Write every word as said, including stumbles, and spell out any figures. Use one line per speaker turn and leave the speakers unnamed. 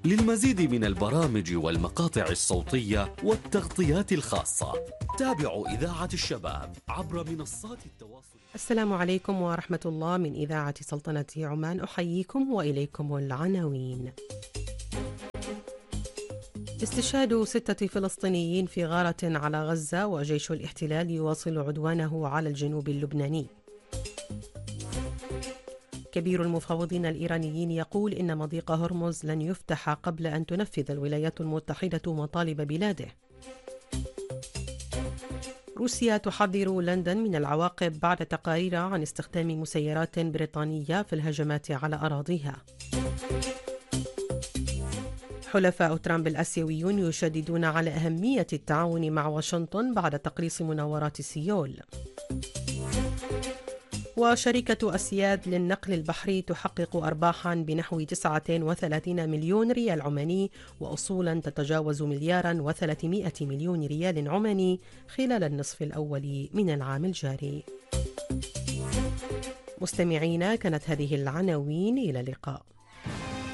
للمزيد من البرامج والمقاطع الصوتية والتغطيات الخاصة تابعوا إذاعة الشباب عبر منصات التواصل.
السلام عليكم ورحمة الله. من إذاعة سلطنة عمان أحييكم وإليكم العناوين. استشهاد ستة فلسطينيين في غارة على غزة، وجيش الاحتلال يواصل عدوانه على الجنوب اللبناني. كبير المفاوضين الإيرانيين يقول إن مضيق هرمز لن يفتح قبل أن تنفذ الولايات المتحدة مطالب بلاده. روسيا تحذر لندن من العواقب بعد تقارير عن استخدام مسيرات بريطانية في الهجمات على أراضيها. حلفاء ترامب الآسيويون يشددون على أهمية التعاون مع واشنطن بعد تقليص مناورات سيول. وشركة أسياد للنقل البحري تحقق أرباحا بنحو تسعة وثلاثين مليون ريال عماني وأصولا تتجاوز مليارا وثلاثمائة مليون ريال عماني خلال النصف الأول من العام الجاري. مستمعينا، كانت هذه العناوين. إلى اللقاء.